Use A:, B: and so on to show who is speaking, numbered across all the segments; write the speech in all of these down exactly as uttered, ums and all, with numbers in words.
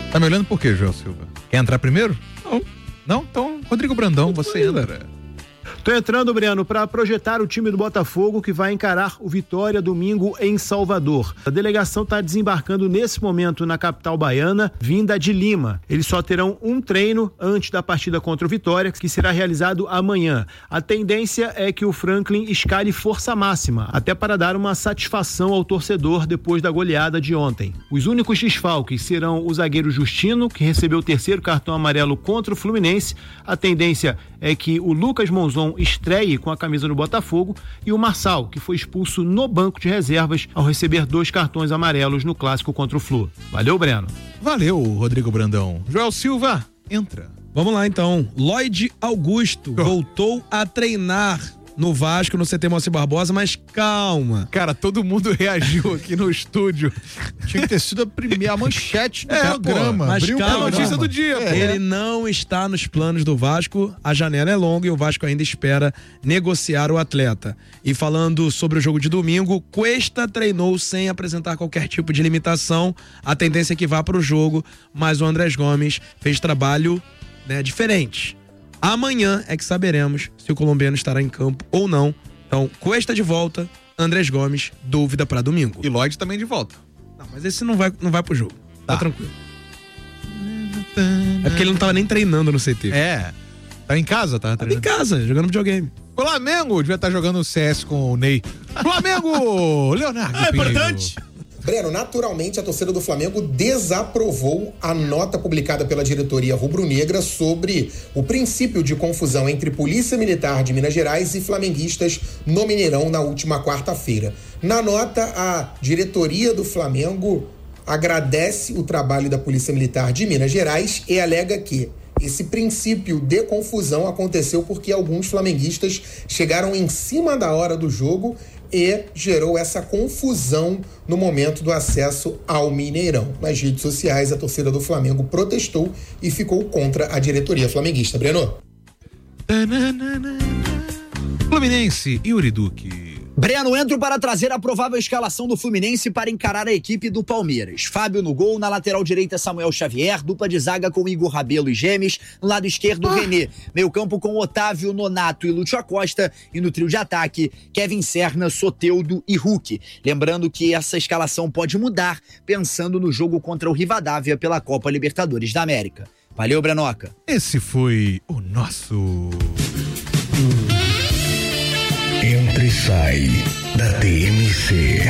A: Tá me olhando por quê, Joel Silva? Quer entrar primeiro?
B: Não.
A: Não? Então, Rodrigo Brandão, você entra.
C: Tô entrando, Breno, para projetar o time do Botafogo que vai encarar o Vitória domingo em Salvador. A delegação está desembarcando nesse momento na capital baiana, vinda de Lima. Eles só terão um treino antes da partida contra o Vitória, que será realizado amanhã. A tendência é que o Franklin escale força máxima, até para dar uma satisfação ao torcedor depois da goleada de ontem. Os únicos desfalques serão o zagueiro Justino, que recebeu o terceiro cartão amarelo contra o Fluminense. A tendência é que o Lucas Monzon estreie com a camisa do Botafogo e o Marçal, que foi expulso no banco de reservas ao receber dois cartões amarelos no clássico contra o Flu. Valeu, Breno.
A: Valeu, Rodrigo Brandão. Joel Silva, entra.
B: Vamos lá, então. Lloyd Augusto oh. voltou a treinar no Vasco, no C T Moacir Barbosa, mas calma.
A: Cara, todo mundo reagiu aqui no estúdio.
D: Tinha que ter sido a primeira a manchete do
A: é,
D: programa.
A: Pô, mas
D: Abriu
A: calma,
D: a
A: notícia do dia.
B: É. Ele não está nos planos do Vasco, a janela é longa e o Vasco ainda espera negociar o atleta. E falando sobre o jogo de domingo, Cuesta treinou sem apresentar qualquer tipo de limitação. A tendência é que vá para o jogo, mas o Andrés Gomes fez trabalho, né, diferente. Amanhã é que saberemos se o colombiano estará em campo ou não. Então, Cuesta de volta, Andrés Gomes, dúvida para domingo.
A: E Lloyd também de volta.
B: Não, mas esse não vai, não vai pro jogo. Tá, tá tranquilo. É porque ele não tava nem treinando no C T.
A: É. Tá em casa, tá?
B: Tá em casa, jogando videogame.
A: Flamengo devia estar jogando C S com o Ney. Flamengo! Leonardo
E: É
A: Pinheiro.
E: importante. Breno, naturalmente a torcida do Flamengo desaprovou a nota publicada pela diretoria rubro-negra sobre o princípio de confusão entre Polícia Militar de Minas Gerais e flamenguistas no Mineirão na última quarta-feira. Na nota, a diretoria do Flamengo agradece o trabalho da Polícia Militar de Minas Gerais e alega que esse princípio de confusão aconteceu porque alguns flamenguistas chegaram em cima da hora do jogo e gerou essa confusão no momento do acesso ao Mineirão. Nas redes sociais, a torcida do Flamengo protestou e ficou contra a diretoria flamenguista. Breno?
A: Fluminense, Yuri Duque.
F: Breno, entro para trazer a provável escalação do Fluminense para encarar a equipe do Palmeiras. Fábio no gol, na lateral direita Samuel Xavier, dupla de zaga com Igor Rabelo e Gemes, no lado esquerdo ah. René, meio campo com Otávio, Nonato e Lúcio Acosta, e no trio de ataque Kevin Serna, Soteldo e Hulk. Lembrando que essa escalação pode mudar pensando no jogo contra o Rivadavia pela Copa Libertadores da América. Valeu, Brenoca.
A: Esse foi o nosso...
G: Entra e sai da T M C.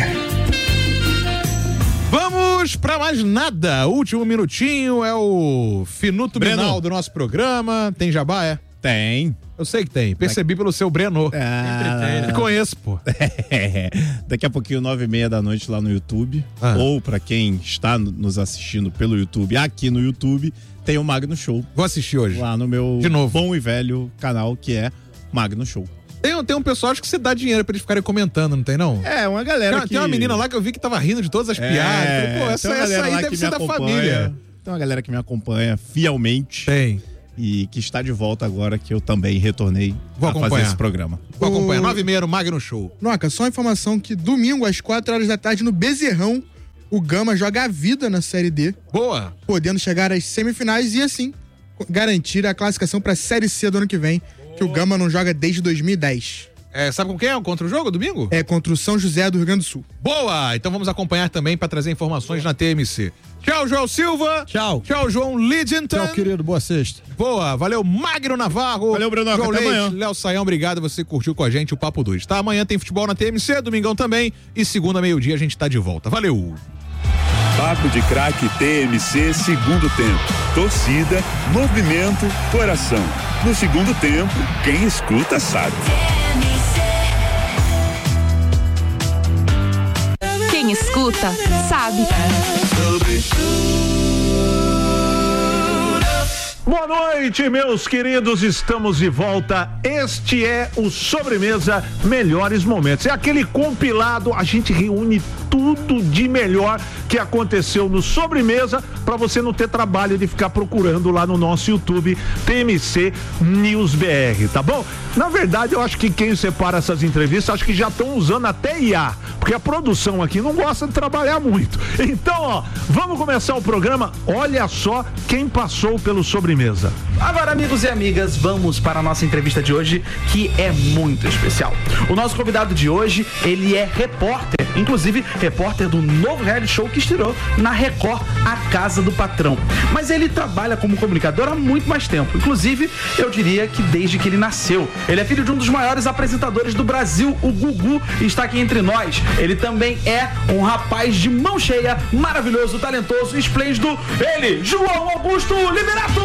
A: Vamos pra mais nada. Último minutinho é o finuto
D: Breno.
A: final do nosso programa. Tem jabá, é?
D: Tem.
A: Eu sei que tem. Percebi pelo seu Breno.
D: Ah,
A: Te conheço, pô.
D: É. Daqui a pouquinho, nove e meia da noite lá no YouTube.
A: Ah.
D: Ou pra quem está nos assistindo pelo YouTube, aqui no YouTube, tem o Magno Show.
A: Vou assistir hoje.
D: Lá no meu
A: De novo.
D: bom e velho canal, que é Magno Show.
A: Tem, tem um pessoal, acho que você dá dinheiro pra eles ficarem comentando, não tem não?
D: É, uma galera
A: tem,
D: que...
A: tem uma menina lá que eu vi que tava rindo de todas as
D: É,
A: piadas. Falei, pô, essa, essa aí deve ser da família.
D: Tem uma galera que me acompanha fielmente.
A: Tem.
D: E que está de volta agora, que eu também retornei
A: Vou
D: a
A: acompanhar.
D: fazer esse programa.
A: Vou acompanhar.
H: O-
A: Nove e meia no Magno Show.
H: Noca, só uma informação que domingo, às quatro horas da tarde, no Bezerrão, o Gama joga a vida na Série D,
A: Boa.
H: podendo chegar às semifinais e, assim, garantir a classificação pra Série C do ano que vem, que o Gama não joga desde dois mil e dez.
A: É, sabe com quem é? Contra o jogo, domingo?
H: É contra o São José do Rio Grande do Sul.
A: Boa! Então vamos acompanhar também pra trazer informações na T M C. Tchau, João Silva.
B: Tchau.
A: Tchau, João Lidington.
D: Tchau, querido. Boa sexta.
A: Boa, valeu, Magno Navarro.
D: Valeu, Brenoca,
A: João
D: até
A: Leite,
D: amanhã.
A: Léo Saião, obrigado, você curtiu com a gente o Papo dois, tá? Amanhã tem futebol na T M C, domingão também, e segunda, meio-dia, a gente tá de volta. Valeu!
I: Papo de Craque T M C, segundo tempo. Torcida, movimento, coração. No segundo tempo, quem escuta sabe.
J: Quem escuta, sabe.
K: Boa noite, meus queridos, estamos de volta. Este é o Sobremesa Melhores Momentos. É aquele compilado, a gente reúne tudo tudo de melhor que aconteceu no Sobremesa, para você não ter trabalho de ficar procurando lá no nosso YouTube T M C News B R, tá bom? Na verdade, eu acho que quem separa essas entrevistas, acho que já estão usando até I A, porque a produção aqui não gosta de trabalhar muito. Então, ó, vamos começar o programa. Olha só quem passou pelo Sobremesa.
L: Agora, amigos e amigas, vamos para a nossa entrevista de hoje, que é muito especial. O nosso convidado de hoje, ele é repórter, inclusive repórter do novo reality show que estreou na Record, A Casa do Patrão. Mas ele trabalha como comunicador há muito mais tempo, inclusive, eu diria que desde que ele nasceu. Ele é filho de um dos maiores apresentadores do Brasil, o Gugu, e está aqui entre nós. Ele também é um rapaz de mão cheia, maravilhoso, talentoso, esplêndido. Ele, João Augusto Liberato!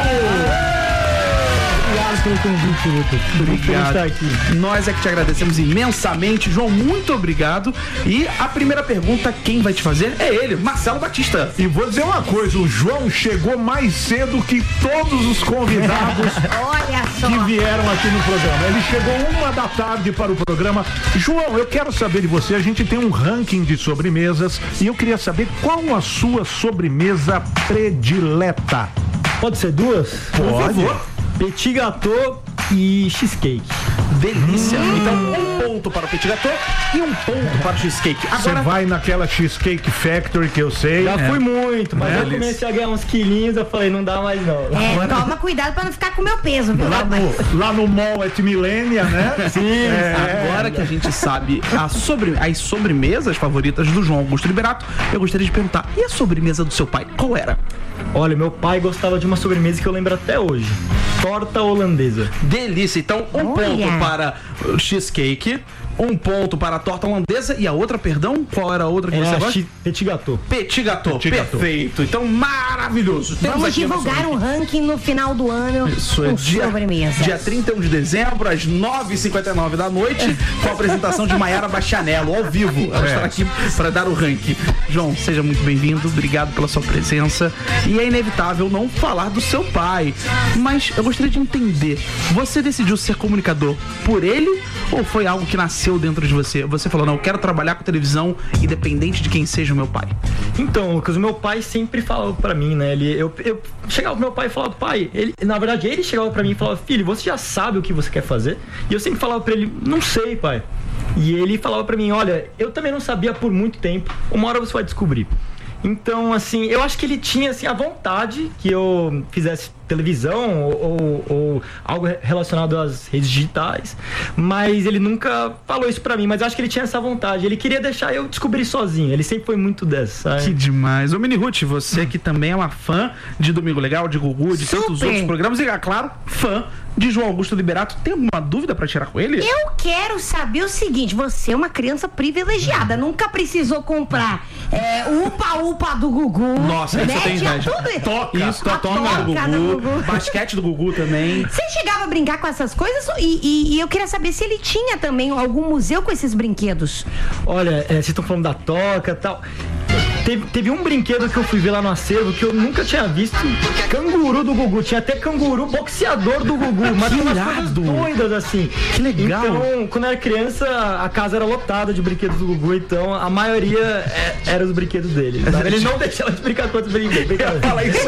M: Obrigado pelo convite, Lucas.
L: Obrigado. Estar aqui. Nós é que te agradecemos imensamente, João, muito obrigado. E a primeira pergunta, quem vai te fazer é ele, Marcelo Batista.
K: E vou dizer uma coisa, o João chegou mais cedo que todos os convidados
N: Olha só.
K: que vieram aqui no programa. Ele chegou uma da tarde para o programa. João, eu quero saber de você, a gente tem um ranking de sobremesas e eu queria saber qual a sua sobremesa predileta.
M: Pode ser duas?
K: Pode.
M: Por favor. Petit gâteau e cheesecake.
L: Delícia. Hum. Então, um ponto para o petit gâteau e um ponto para o cheesecake.
K: Você
L: Agora...
K: vai naquela Cheesecake Factory que eu sei.
M: Já
K: é.
M: fui muito, mas é. eu comecei a ganhar uns quilinhos, eu falei, não dá mais não.
N: É, Agora... toma cuidado pra não ficar com o meu peso, viu?
K: Lá no, lá no Mall at Millennia, né?
L: Sim. É. Agora que a gente sabe a sobre... as sobremesas favoritas do João Augusto Liberato, eu gostaria de perguntar, e a sobremesa do seu pai, qual era?
M: Olha, meu pai gostava de uma sobremesa que eu lembro até hoje. Torta holandesa.
L: Delícia. Então, um
N: Olha.
L: ponto para o cheesecake, um ponto para a torta holandesa e a outra, perdão, qual era a outra que
M: é
L: você gosta?
M: Chi... Petit gâteau.
L: Petit gâteau,
K: Petit gâteau.
L: Perfeito. Então, maravilhoso. Temos
N: Vamos
L: aqui
N: divulgar um ranking no final do ano.
L: Isso é dia,
N: sobremesas.
L: dia trinta e um de dezembro, às nove e cinquenta e nove da noite, com a apresentação de Maiara Bastianello, ao vivo. Ela
K: É.
L: estará aqui para dar o ranking. João, seja muito bem-vindo, obrigado pela sua presença. E é inevitável não falar do seu pai, mas eu gostaria de entender, você decidiu ser comunicador por ele ou foi algo que nasceu dentro de você? Você falou, não, eu quero trabalhar com televisão independente de quem seja o meu pai.
M: Então, Lucas, o meu pai sempre falava pra mim, né? Ele, eu, eu chegava pro meu pai e falava, pai, ele, na verdade ele chegava pra mim e falava, filho, você já sabe o que você quer fazer? E eu sempre falava pra ele, não sei, pai. E ele falava pra mim, olha, eu também não sabia por muito tempo, uma hora você vai descobrir. Então, assim, eu acho que ele tinha, assim, a vontade que eu fizesse televisão ou, ou, ou algo relacionado às redes digitais, mas ele nunca falou isso pra mim, mas eu acho que ele tinha essa vontade, ele queria deixar eu descobrir sozinho, ele sempre foi muito dessa, sabe?
L: Que demais. Ô, Mini Ruth, você que também é uma fã de Domingo Legal, de Gugu, de
N: Super.
L: tantos outros programas, e, é claro, fã de João Augusto Liberato, tem alguma dúvida pra tirar com ele?
N: Eu quero saber o seguinte, você é uma criança privilegiada, nunca precisou comprar é, o upa-upa do Gugu.
L: Nossa, isso
N: né?
L: eu tenho
N: Tinha
L: inveja.
N: tudo.
L: Toca, isso,
N: A
L: a toca do
N: toca
L: Gugu,
N: do Gugu.
L: basquete do Gugu também.
N: Você chegava a brincar com essas coisas e, e, e eu queria saber se ele tinha também algum museu com esses brinquedos.
M: Olha, é, vocês estão falando da toca e tal. Teve, teve um brinquedo que eu fui ver lá no acervo que eu nunca tinha visto. Canguru do Gugu. Tinha até canguru boxeador do Gugu. Mas
L: Que
M: umas
L: irado.
M: coisas doidas assim.
L: Que legal.
M: Então, quando eu era criança, a casa era lotada de brinquedos do Gugu. Então, a maioria é, era os brinquedos dele. Sabe? Ele não deixava de brincar com outros brinquedos.
L: Fala isso,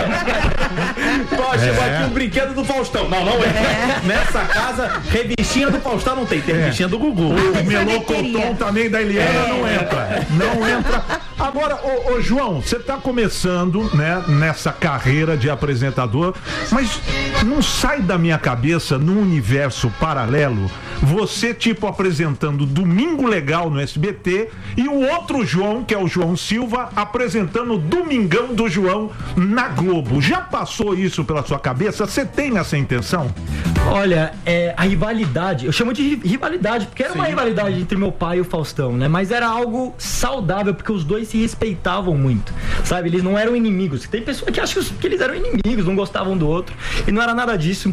L: Ó, chegou aqui um brinquedo do Faustão. Não, não é. é. Nessa casa, revistinha do Faustão não tem. Tem revistinha do Gugu.
K: O melocotão também da Eliana
L: É.
K: não entra. Não entra. Agora, ô, ô João, você tá começando, né, nessa carreira de apresentador, mas não sai da minha cabeça, num universo paralelo, você, tipo, apresentando Domingo Legal no S B T e o outro João, que é o João Silva, apresentando Domingão do João na Globo. Já passou isso pela sua cabeça? Você tem essa intenção?
M: Olha, é, a rivalidade, eu chamo de ri- rivalidade, porque era uma
K: Sim.
M: rivalidade entre meu pai e o Faustão, né? Mas era algo saudável, porque os dois se respeitavam muito, sabe? Eles não eram inimigos. Tem pessoas que acham que, os- que eles eram inimigos, não gostavam do outro, e não era nada disso.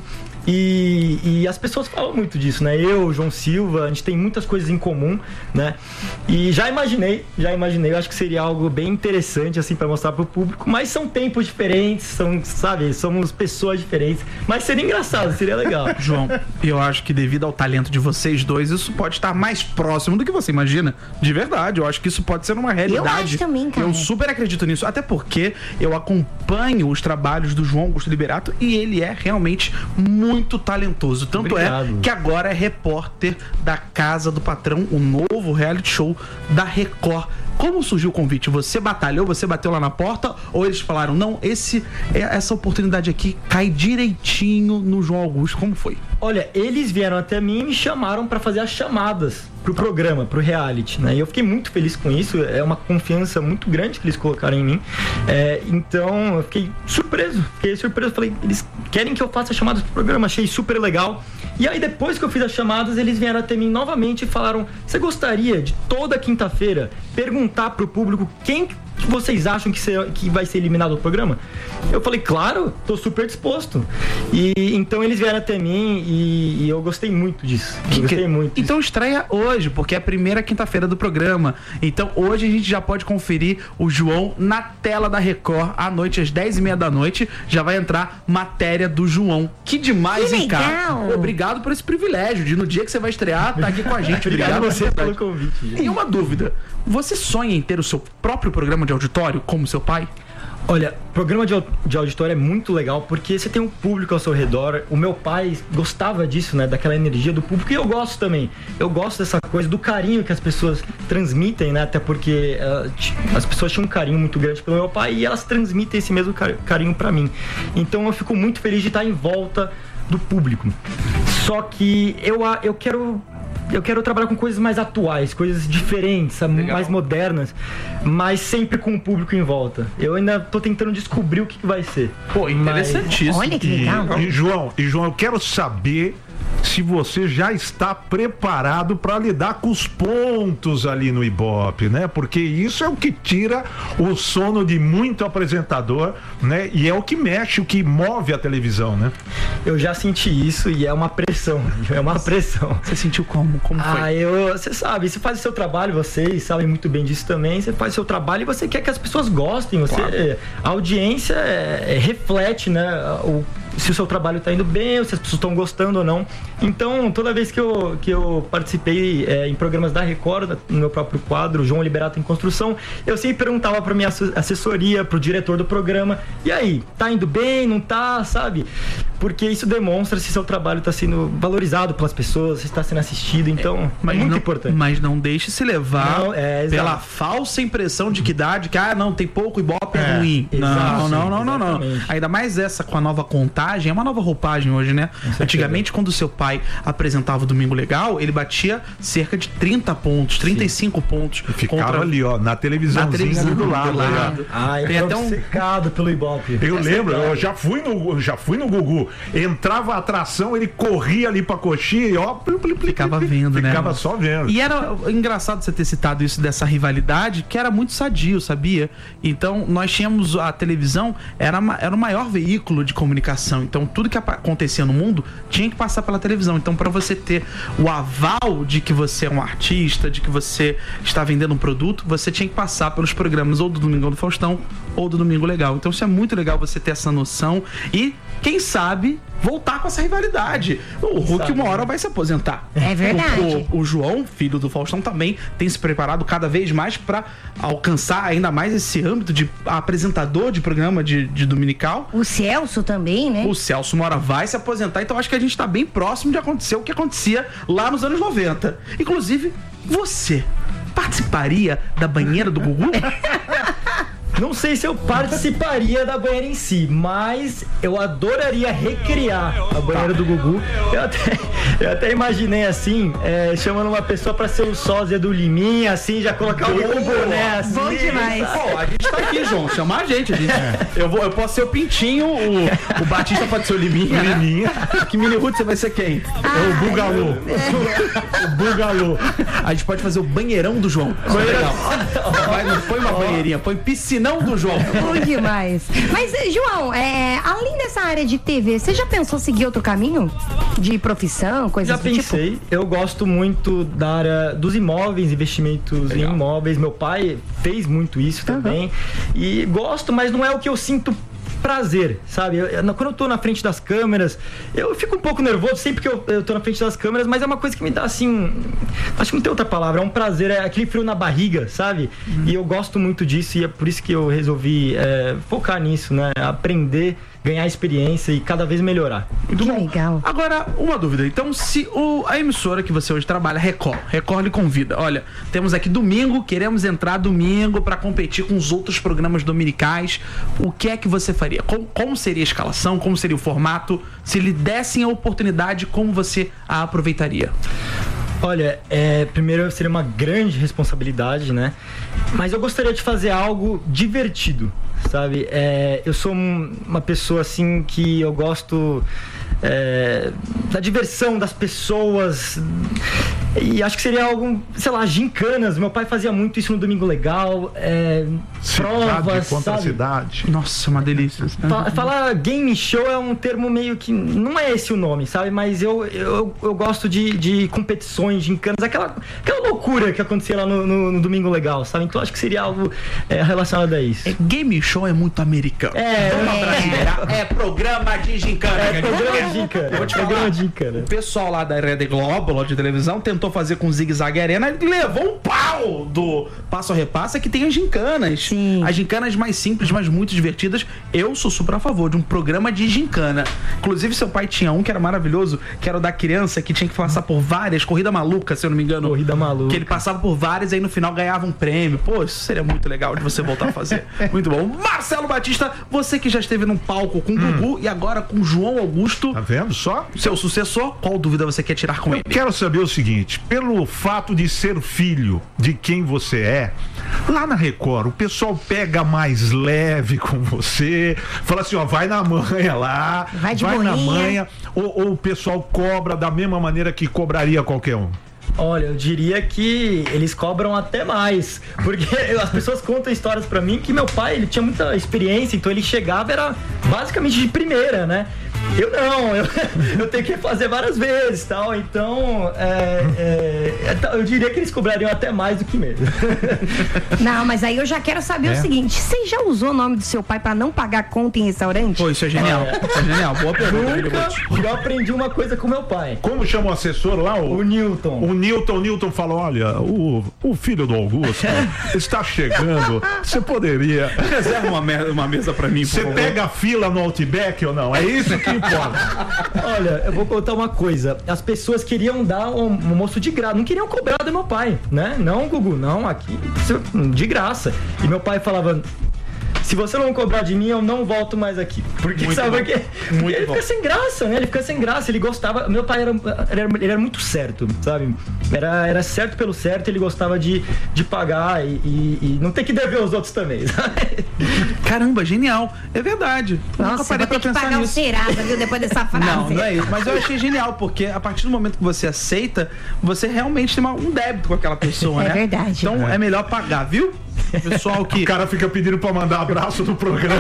M: E, e as pessoas falam muito disso, né? Eu, João Silva, a gente tem muitas coisas em comum, né? E já imaginei, já imaginei, eu acho que seria algo bem interessante, assim, para mostrar pro público, mas são tempos diferentes, são, sabe, somos pessoas diferentes, mas seria engraçado, seria legal.
L: João, eu acho que devido ao talento de vocês dois, isso pode estar mais próximo do que você imagina. De verdade, eu acho que isso pode ser uma realidade.
N: Eu acho também, cara.
L: Eu super acredito nisso, até porque eu acompanho os trabalhos do João Augusto Liberato e ele é realmente muito talentoso. Tanto
M: Obrigado.
L: é que agora é repórter da Casa do Patrão, o novo reality show da Record. Como surgiu o convite? Você batalhou, você bateu lá na porta, ou eles falaram, não, esse, essa oportunidade aqui cai direitinho no João Augusto? Como foi?
M: Olha, eles vieram até mim e me chamaram para fazer as chamadas pro programa, pro reality, né? E eu fiquei muito feliz com isso, é uma confiança muito grande que eles colocaram em mim. É, então, eu fiquei surpreso, fiquei surpreso, falei, eles querem que eu faça as chamadas pro programa, achei super legal. E aí, depois que eu fiz as chamadas, eles vieram até mim novamente e falaram, você gostaria de toda quinta-feira perguntar pro público quem que vocês acham que, ser, que vai ser eliminado do programa? Eu falei, claro, tô super disposto. E então eles vieram até mim e, e eu gostei muito disso. Eu gostei muito.
L: Então estreia hoje, porque é a primeira quinta-feira do programa. Então hoje a gente já pode conferir o João na tela da Record à noite, às dez e meia da noite. Já vai entrar matéria do João. Que demais,
N: Que
L: hein, cara?
N: legal.
L: Obrigado por esse privilégio de no dia que você vai estrear, tá aqui com a gente.
M: Obrigado
L: Obrigado
M: a você pelo convite.
L: E uma dúvida, você sonha em ter o seu próprio programa de auditório como seu pai?
M: Olha, programa de, de auditório é muito legal porque você tem um público ao seu redor. O meu pai gostava disso, né? Daquela energia do público, e eu gosto também. Eu gosto dessa coisa, do carinho que as pessoas transmitem, né? Até porque uh, as pessoas tinham um carinho muito grande pelo meu pai e elas transmitem esse mesmo carinho pra mim. Então eu fico muito feliz de estar em volta do público. Só que eu, eu quero... Eu quero trabalhar com coisas mais atuais, coisas diferentes, legal, mais modernas, mas sempre com o público em volta. Eu ainda tô tentando descobrir o que, que vai ser.
L: Pô, interessantíssimo.
N: Mas... Olha que legal.
K: E, e, João, e João, eu quero saber se você já está preparado para lidar com os pontos ali no Ibope, né? Porque isso é o que tira o sono de muito apresentador, né? E é o que mexe, o que move a televisão, né?
M: Eu já senti isso e é uma pressão, é uma pressão.
L: Você sentiu como? Como foi?
M: Ah, eu, você sabe, você faz o seu trabalho, vocês sabem muito bem disso também, você faz o seu trabalho e você quer que as pessoas gostem, você, claro. A audiência é, é, reflete, né, o se o seu trabalho está indo bem, ou se as pessoas estão gostando ou não. Então, toda vez que eu, que eu participei é, em programas da Record, no meu próprio quadro, João Liberato em Construção, eu sempre perguntava para minha assessoria, para o diretor do programa, e aí, tá indo bem, não tá, sabe? Porque isso demonstra se seu trabalho está sendo valorizado pelas pessoas, se está sendo assistido, então
L: mas
M: é muito
L: não,
M: importante.
L: Mas não deixe se levar
M: não, é,
L: pela falsa impressão de que dá, de que, ah, não, tem pouco Ibope, é, é ruim.
M: Exato,
L: não, não, não, não, não. Ainda mais essa com a nova contagem, é uma nova roupagem hoje, né? Antigamente, quando o seu pai apresentava o Domingo Legal, ele batia cerca de trinta pontos, trinta e cinco Sim. pontos.
K: E ficava contra... ali, ó, na televisãozinha
L: na televisão
K: do lado.
L: Do lado.
M: Ah, eu tô um... secado pelo Ibope.
K: Eu
M: é
K: lembro,
M: secado.
K: eu já fui no, já fui no Gugu. Entrava a atração, ele corria ali pra coxinha e ó, plim, plim, plim,
L: ficava vendo,
K: ficava
L: né?
K: Ficava só vendo.
L: E era engraçado você ter citado isso dessa rivalidade, que era muito sadio, sabia? Então, nós tínhamos a televisão, era, era o maior veículo de comunicação. Então, tudo que acontecia no mundo tinha que passar pela televisão. Então, para você ter o aval de que você é um artista, de que você está vendendo um produto, você tinha que passar pelos programas ou do Domingão do Faustão ou do Domingo Legal. Então, isso é muito legal você ter essa noção e, quem sabe, voltar com essa rivalidade. O Hulk uma hora vai se aposentar.
N: É verdade.
L: O, o, o João, filho do Faustão, também tem se preparado cada vez mais para alcançar ainda mais esse âmbito de apresentador de programa de, de dominical.
N: O Celso também, né?
L: O Celso uma hora vai se aposentar, então acho que a gente tá bem próximo de acontecer o que acontecia lá nos anos noventa. Inclusive, você participaria da banheira do Gugu?
M: Não sei se eu participaria da banheira em si, mas eu adoraria recriar a banheira do Gugu. Eu até, eu até imaginei assim, é, chamando uma pessoa pra ser o sósia do Liminha, assim, já colocar alguém com boné, assim.
N: Bom demais.
L: Pô, a gente tá aqui, João, chamar a gente. A gente eu, vou, eu posso ser o Pintinho, o, o Batista pode ser o Liminha.
K: Liminha.
L: Que mini Ruth você vai ser quem?
K: Ah, é o Bugalô. O Bugalô.
L: A gente pode fazer o banheirão do João. Banheirão. Vai, não põe uma banheirinha, põe piscina não do João.
N: Bom demais. Mas, João, é, além dessa área de T V, você já pensou seguir outro caminho? De profissão, coisa
M: Já
N: do
M: pensei.
N: tipo?
M: Eu gosto muito da área dos imóveis, investimentos
N: Legal.
M: em imóveis. Meu pai fez muito isso também. E gosto, mas não é o que eu sinto prazer, sabe? Eu, eu, quando eu tô na frente das câmeras, eu fico um pouco nervoso sempre que eu, eu tô na frente das câmeras, mas é uma coisa que me dá assim, acho que não tem outra palavra, é um prazer, é aquele frio na barriga, sabe? Uhum. E eu gosto muito disso e é por isso que eu resolvi é, focar nisso, né? Aprender, ganhar experiência e cada vez melhorar.
L: Muito bom. Legal. Agora, uma dúvida. Então, se o, a emissora que você hoje trabalha, Record, Record lhe convida, olha, temos aqui domingo, queremos entrar domingo para competir com os outros programas dominicais, o que é que você faria? Como, como seria a escalação? Como seria o formato? Se lhe dessem a oportunidade, como você a aproveitaria?
M: Olha, é, primeiro seria uma grande responsabilidade, né? Mas eu gostaria de fazer algo divertido, sabe? É, eu sou um, uma pessoa assim que eu gosto é, da diversão das pessoas e acho que seria algo, sei lá, gincanas. Meu pai fazia muito isso no Domingo Legal, é, provas,
K: contra
M: sabe?
K: cidade.
L: Nossa, uma delícia.
M: Fa- Falar game show é um termo meio que não é esse o nome, sabe? Mas eu, eu, eu gosto de, de competições, gincanas, aquela, aquela loucura que acontecia lá no, no, no Domingo Legal, sabe? Então acho que seria algo é, relacionado a isso.
L: É, game show é muito americano.
M: É,
L: é, é programa de gincana.
M: É programa de gincana.
L: Vou te
M: Programa
L: falar,
M: de gincana.
L: o pessoal lá da Rede Globo, lá de televisão, tentou fazer com o Zig Zag Arena e levou um pau do Passo a Repassa que tem as gincanas. Sim. As gincanas mais simples, mas muito divertidas. Eu sou super a favor de um programa de gincana. Inclusive, seu pai tinha um que era maravilhoso, que era o da criança que tinha que passar por várias, corrida maluca, se eu não me engano.
M: Corrida maluca.
L: Que ele passava por várias e aí no final ganhava um prêmio. Pô, isso seria muito legal de você voltar a fazer. Muito bom. Marcelo Batista, você que já esteve num palco com o hum. Gugu e agora com o João Augusto.
K: Tá vendo só?
L: Seu sucessor, qual dúvida você quer tirar com
K: Eu
L: ele?
K: Quero saber o seguinte, pelo fato de ser filho de quem você é, lá na Record, o pessoal pega mais leve com você, fala assim, ó, vai na manha lá,
N: vai, de
K: vai na
N: boinha.
K: manha, ou, ou o pessoal cobra da mesma maneira que cobraria qualquer um?
M: Olha, eu diria que eles cobram até mais, porque as pessoas contam histórias pra mim que meu pai, ele tinha muita experiência, então ele chegava, era basicamente de primeira, né? Eu não, eu, eu tenho que fazer várias vezes, tal, então é, é, eu diria que eles cobrariam até mais do que mesmo.
N: Não, mas aí eu já quero saber
M: É.
N: o seguinte, você já usou o nome do seu pai pra não pagar conta em restaurante?
L: Pô, isso é genial. Isso é genial, boa pergunta.
M: Nunca eu aprendi uma coisa com meu pai.
K: Como chama o assessor lá? O,
M: o Newton.
K: O Newton, o Newton falou, olha, o, o filho do Augusto está chegando, você poderia...
L: Reserva uma, me- uma mesa pra mim, por
K: Você
L: favor.
K: pega a fila no Outback ou não? É isso que importa.
M: Olha, eu vou contar uma coisa. As pessoas queriam dar um, um almoço de graça, não queriam cobrar do meu pai, né? Não, Gugu, não, aqui de graça. E meu pai falava, se você não cobrar de mim, eu não volto mais aqui. Porque
L: Muito
M: sabe
L: bom.
M: porque
L: Muito
M: ele
L: bom.
M: fica sem graça, né? Ele fica sem graça, ele gostava. Meu pai era, ele era, ele era muito certo, sabe? Era, era certo pelo certo, ele gostava de, de pagar e, e, e não ter que dever os outros também, sabe?
L: Caramba, genial. É verdade. Nunca
N: Nossa,
L: parei
N: vou ter
L: pra
N: que
L: pensar
N: pagar o
L: nisso.
N: Serasa, viu, depois dessa frase.
L: Não, não é isso. Mas eu achei genial, porque a partir do momento que você aceita, você realmente tem uma- um débito com aquela pessoa,
N: É
L: né?
N: verdade.
L: Então é melhor pagar, viu? Pessoal que...
K: O cara fica pedindo pra mandar abraço no programa.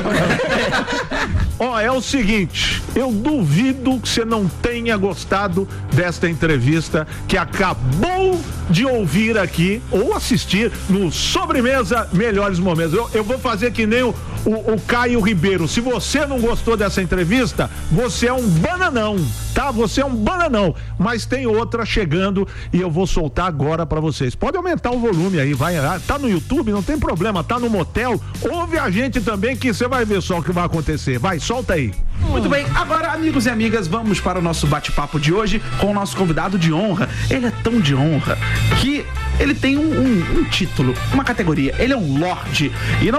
K: Ó, é o seguinte, eu duvido que você não tenha gostado desta entrevista que acabou de ouvir aqui ou assistir no Sobremesa Melhores Momentos. Eu, eu vou fazer que nem o, o, o Caio Ribeiro. Se você não gostou dessa entrevista, você é um bananão, tá? Você é um bananão. Mas tem outra chegando e eu vou soltar agora pra vocês. Pode aumentar o volume aí, vai. Tá no YouTube, não tem problema, tá no motel. Ouve a gente também que você vai ver só o que vai acontecer. Vai, solta aí.
L: Muito bem, agora, amigos e amigas, vamos para o nosso bate-papo de hoje com o nosso convidado de honra. Ele é tão de honra que ele tem um, um- um título, uma categoria. Ele é um lorde. E não